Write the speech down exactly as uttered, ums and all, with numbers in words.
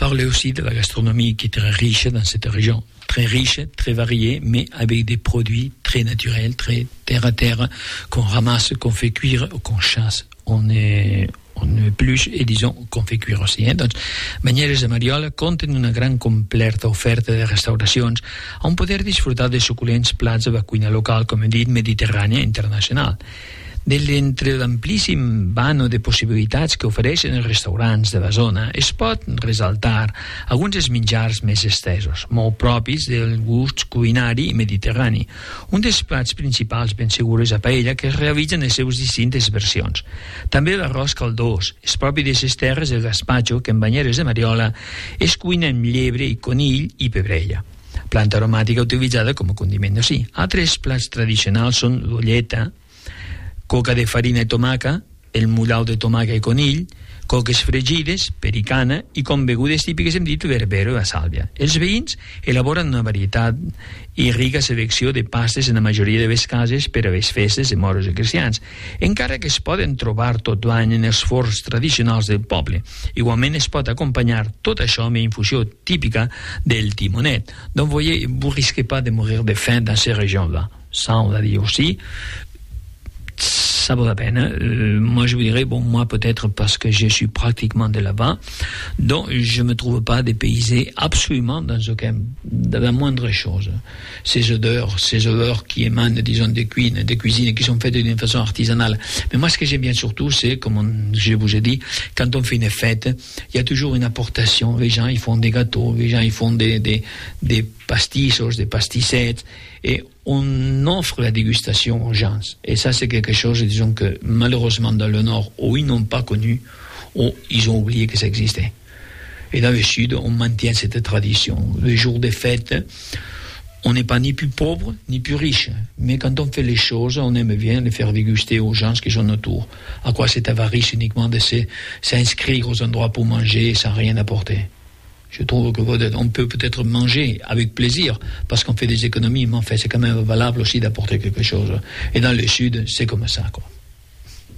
parler aussi de la gastronomie qui est très riche dans cette région. Très riche, très variée, mais avec des produits très naturels, très terre à terre, qu'on ramasse, qu'on fait cuire ou qu'on chasse. On est, on épluche et disons qu'on fait cuire aussi. Eh? Doncs, Banyeres de Mariola compten una gran completa oferta de restauracions on poder disfrutar de suculents plats de la cuina local, com hem dit, mediterrània i internacional. De l'entre l'amplíssim vano de possibilitats que ofereixen els restaurants de la zona, es pot resaltar alguns dels menjars més estesos, molt propis del gust culinari mediterrani. Un dels plats principals ben segur és la paella, que es realitza en les seves distintes versions. També l'arròs caldós, és propi de les terres del gazpacho, que en Banyeres de Mariola es cuina amb llebre i conill i pebrella, planta aromàtica utilitzada com a condiment d'ací. Altres plats tradicionals són l'olleta, coca de farina i tomaca, el mullau de tomaca i conill, coques fregides, pericana i com begudes típiques hem dit verbero i la sàlvia. Els veïns elaboren una varietat i rica selecció de pastes en la majoria de les cases per a les festes de moros i cristians, encara que es poden trobar tot l'any en els forns tradicionals del poble. Igualment es pot acompanyar tot això amb infusió típica del timonet. Donc voyez, vous risquez pas de mourir de faim dans ces régions-là. Ça, on l'a dit aussi. Ça vaut la peine. Euh, moi, je vous dirais, bon, moi, peut-être parce que je suis pratiquement de là-bas, donc je ne me trouve pas dépaysé absolument dans aucun, dans la moindre chose. Ces odeurs, ces odeurs qui émanent, disons, des cuisines, des cuisines qui sont faites d'une façon artisanale. Mais moi, ce que j'aime bien surtout, c'est, comme on, je vous ai dit, quand on fait une fête, il y a toujours une apportation. Les gens, ils font des gâteaux, les gens, ils font des, des, des pastissos, des pastissettes, et on offre la dégustation aux gens. Et ça, c'est quelque chose, disons, que malheureusement dans le Nord, ou ils n'ont pas connu, ou ils ont oublié que ça existait. Et dans le Sud, on maintient cette tradition. Le jour des fêtes, on n'est pas ni plus pauvre, ni plus riche. Mais quand on fait les choses, on aime bien les faire déguster aux gens qui sont autour. À quoi cette avarice uniquement de s'inscrire aux endroits pour manger sans rien apporter? Je trouve qu'on peut peut-être manger avec plaisir parce qu'on fait des économies, mais en fait, c'est quand même valable aussi d'apporter quelque chose. Et dans le Sud, c'est comme ça, quoi.